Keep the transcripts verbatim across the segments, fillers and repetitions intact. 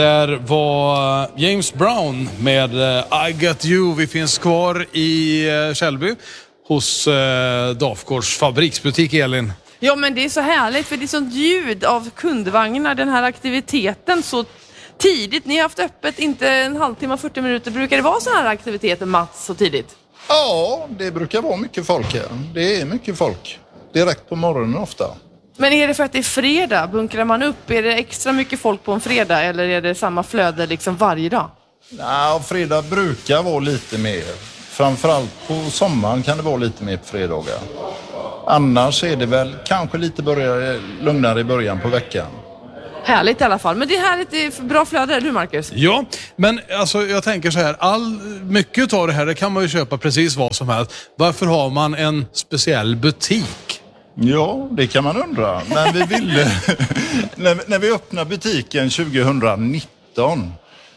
Där var James Brown med I Got You. Vi finns kvar i Källby hos Dafgårds fabriksbutik, Elin. Ja, men det är så härligt för det är sånt ljud av kundvagnar, den här aktiviteten så tidigt. Ni har haft öppet inte en halvtimme, fyrtio minuter. Brukar det vara så här aktiviteter, Mats, så tidigt? Ja, det brukar vara mycket folk här. Det är mycket folk. Direkt på morgonen ofta. Men är det för att det är fredag? Bunkrar man upp? Är det extra mycket folk på en fredag eller är det samma flöde liksom varje dag? Ja, fredag brukar vara lite mer. Framförallt på sommaren kan det vara lite mer på fredagar. Annars är det väl kanske lite börja, lugnare i början på veckan. Härligt i alla fall. Men det är härligt, det är bra flöde, du Marcus? Ja, men alltså jag tänker så här, all, mycket av det här det kan man ju köpa precis vad som helst. Varför har man en speciell butik? Ja, det kan man undra. Men vi ville, när, när vi öppnade butiken tjugonitton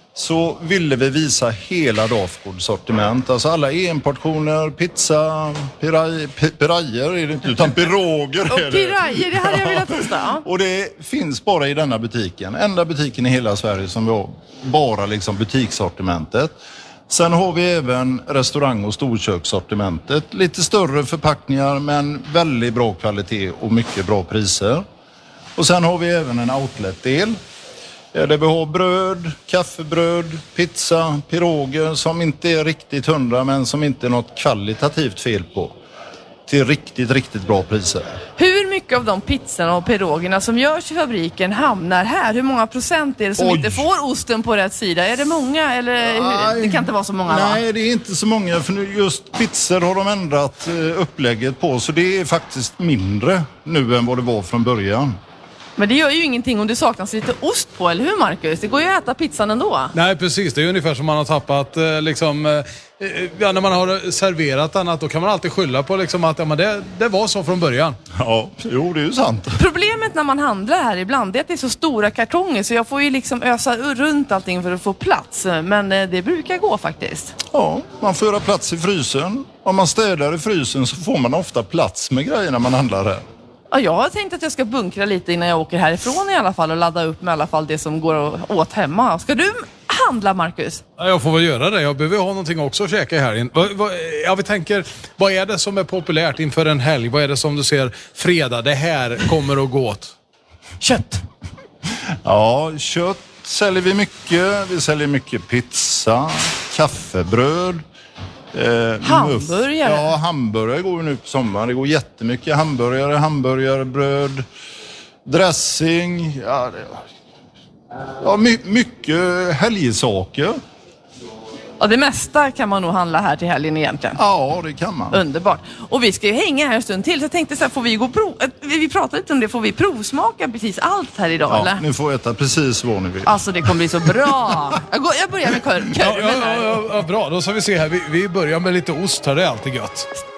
så ville vi visa hela Dafgårds sortiment. Alltså alla enportioner, pizza, piraj, pirajer är det inte, utan piroger Och är det. pirajer, det hade jag velat testa. Ja. Och det finns bara i denna butiken. Enda butiken i hela Sverige som vi har bara liksom butikssortimentet. Sen har vi även restaurang- och storkökssortimentet. Lite större förpackningar men väldigt bra kvalitet och mycket bra priser. Och sen har vi även en outlet-del. Där vi har bröd, kaffebröd, pizza, piroger som inte är riktigt hundra men som inte är något kvalitativt fel på. Till riktigt, riktigt bra priser. Hur mycket av de pizzorna och pirogerna som görs i fabriken hamnar här? Hur många procent är det som Oj. inte får osten på rätt sida? Är det många eller Nej, det kan inte vara så många? Nej, va? det är inte så många för nu just pizzor har de ändrat upplägget på så det är faktiskt mindre nu än vad det var från början. Men det gör ju ingenting om det saknas lite ost på, eller hur Marcus? Det går ju att äta pizzan ändå. Nej, precis. Det är ungefär som man har tappat eh, liksom, eh, ja, när man har serverat annat, då kan man alltid skylla på liksom, att ja, men det, det var så från början. Ja, jo det är ju sant. Problemet när man handlar här ibland är att det är så stora kartonger så jag får ju liksom ösa runt allting för att få plats. Men eh, det brukar gå faktiskt. Ja, man får göra plats i frysen. Om man städar i frysen så får man ofta plats med grejerna man handlar här. Ja, jag har tänkt att jag ska bunkra lite innan jag åker härifrån i alla fall och ladda upp med i alla fall det som går åt hemma. Ska du handla, Marcus? Ja, jag får väl göra det. Jag behöver ha någonting också att käka här. Va, va, ja, vi tänker, vad är det som är populärt inför en helg? Vad är det som du ser fredag? Det här kommer att gå åt. Kött. Ja, kött säljer vi mycket. Vi säljer mycket pizza, kaffebröd. Eh, Hamburgare? muff. Ja, hamburgare går ju nu på sommaren. Det går jättemycket hamburgare, hamburgarbröd, dressing. Ja, det, ja my, mycket helgsaker. Ja, det mesta kan man nog handla här till helgen egentligen. Ja, det kan man. Underbart. Och vi ska ju hänga här en stund till. Så jag tänkte så här, får vi gå prov... Vi pratar lite om det. Får vi provsmaka precis allt här idag, Ja, eller? ni får äta precis vad ni vill. Alltså, det kommer bli så bra. Jag, går, jag börjar med korven Ja, ja, här. ja, ja, bra. Då ska vi se här. Vi, vi börjar med lite ost här. Det är alltid gött.